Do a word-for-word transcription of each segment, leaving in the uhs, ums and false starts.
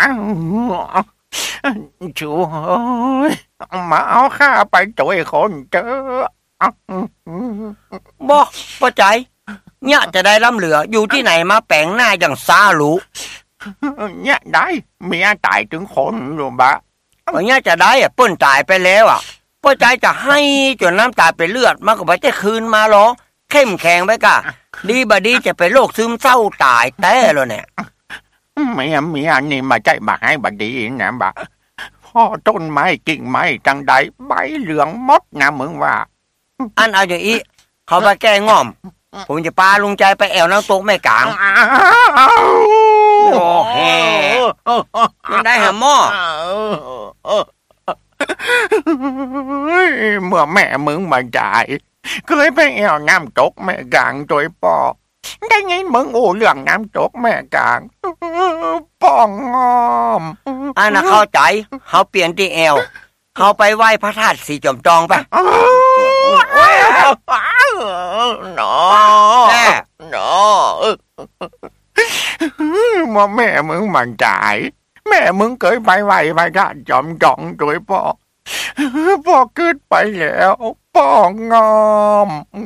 ช่วยมาเอาข้าไปช่วยคนเจอบ่ป้าใจเนี่ยจะได้ล้ำเหลืออยู่ที่ไหนมาแปลงหน้าอย่างซาลูเนี่ยได้เมียตายถึงคนหรือบะว่าเนี่ยจะได้อ่ะเปิ้นตายไปแล้วอ่ะป้าใจจะให้จนน้ำตาเป็นเลือดมันก็บ่จะคืนมาหรอเข้มแข็งไปกะดีบดีจะเป็นโรคซึมเศร้าตายแต้แล้วเนี่ยเมียเมียนี่มาใจบ่ให้บดีนะบะพ่อต้นไม้กิ่งไม้จังใดใบเหลืองมดนะมึงว่าอันเอาอย่างอีเขาไปแก้ง่อมผมจะปาลุงใจไปแอวน้ำตกแม่กลางโอ้แฮ่ยังได้หาหม้อเมื่อแม่มึงมาจ่ายเคยไปแอวน้ำตกแม่กลางโดยปอได้ไงมึงโอ้เรื่องน้ำตกแม่กลางป้องงอมอันน่ะเข้าใจเขาเปลี่ยนที่แอวเขาไปไหว้พระธาตุสีจอมจองไปหนอแม่หนอมาแม่มึงมันจ่ายแม่มึงเคยไปไหว้พระธาตุจอมจองโดยพ่อพ่อขึ้นไปแล้วป้องงอม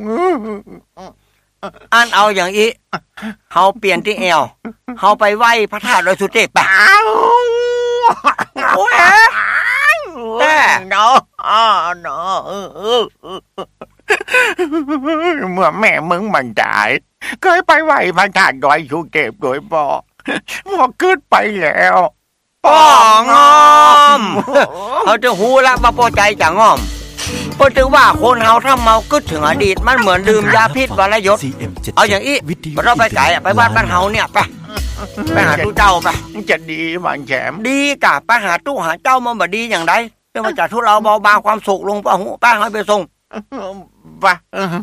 อันเอาอย่างอีเขาเปลี่ยนที่แอวเขาไปไหว้พระธาตุดอยสุเทพไปโอ้ยแต่เนาะอ๋อเนาะเมื่อแม่มึงมันจ่ายเคยไปไหว้พระธาตุดอยสุเทพโดยพ่อพ่อขึ้นไปแล้วป้องงอมเขาจะหูละมาพอใจจะงอมเพราะถือว่าคนเฮาถ้าเมากึศถึงอดีตมันเหมือนดื่มยาพิษวรยศเอาอย่างอี้เราไปไก่ไปบ้านบ้านเฮาเนี่ยไปไปหาตู้เจ้าไปจะดีบางแฉมดีกะไปหาตู้หาเจ้ามันบ่ดีอย่างไรเพื่อมาจัดทุเราเบาบางความสุขลงป่ะหูป้าให้ไปส่งป่ะ